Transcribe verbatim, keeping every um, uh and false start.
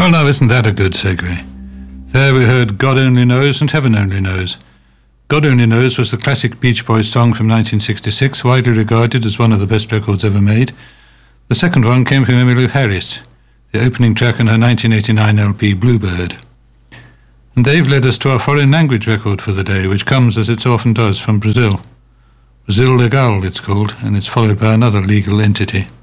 Well, now, isn't that a good segue? There we heard God Only Knows and Heaven Only Knows. God Only Knows was the classic Beach Boys song from nineteen sixty-six, widely regarded as one of the best records ever made. The second one came from Emmylou Harris, the opening track on her nineteen eighty-nine L P Bluebird. And they've led us to our foreign language record for the day, which comes, as it so often does, from Brazil. Brazil Legal, it's called, and it's followed by another legal entity.